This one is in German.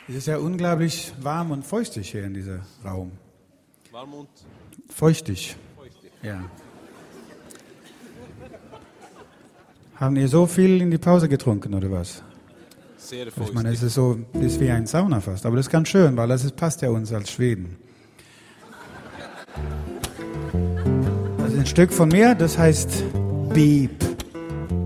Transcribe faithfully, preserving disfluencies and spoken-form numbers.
Es ist ja unglaublich warm und feuchtig hier in diesem Raum. Warm und Feuchtig. feuchtig. Ja. Haben ihr so viel in die Pause getrunken oder was? Sehr Ich meine, es feuchtig. ist so, ist wie ein Sauna fast. Aber das ist ganz schön, weil das ist, passt ja uns als Schweden. Das ist ein Stück von mir, das heißt Beep.